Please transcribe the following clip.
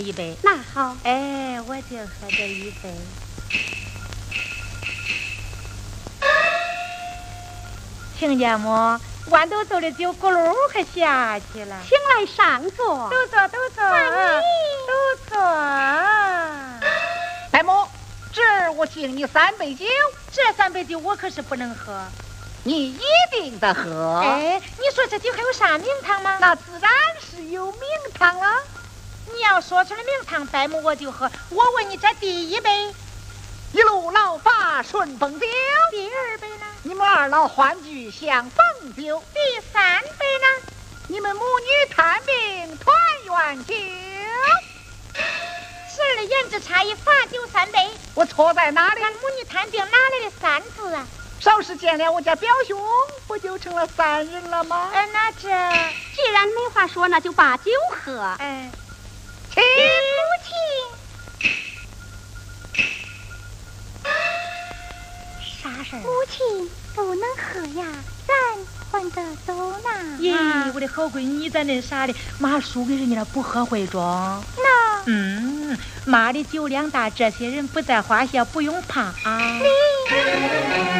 一杯。 那好， 哎，我就喝这一杯。听见没？豌豆豆的酒咕噜可下去了。 请来上座。 都坐，都坐，都坐。 白母，这儿我敬你3杯酒。 这3杯酒我可是不能喝。 你一定得喝。 哎，你说这酒还有啥名堂吗？ 那自然是有名堂了。 你要说出来名堂，白母我就喝。我问你，这第1杯， 一路老法顺风酒。 第2杯呢？ 你们2老欢聚相逢酒。 第3杯呢？ 你们母女探病团圆酒。 12的言之差异，罚酒3杯。 我错在哪里？ 咱母女探病哪来的3字啊？ 稍时见了我家表兄，不就成了3人了吗？ 那这既然没话说，那就把酒喝。 哎， 请母亲，啥事儿？ 母亲不能喝呀，咱还得走呢。 咦，我的好闺女，你咋那啥的？妈输给人家了，不喝会中。 那妈的酒量大，这些人不在话下，不用怕啊。 你